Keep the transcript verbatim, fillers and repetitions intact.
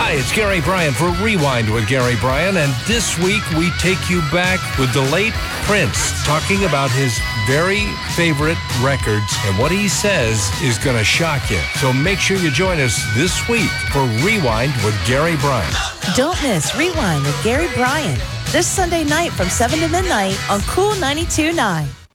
Hi, it's Gary Bryan for Rewind with Gary Bryan, and this week we take you back with the late Prince, talking about his very favorite records and what he says is going to shock you. So make sure you join us this week for Rewind with Gary Bryan. Don't miss Rewind with Gary Bryan this Sunday night from seven to midnight on Cool ninety-two point nine.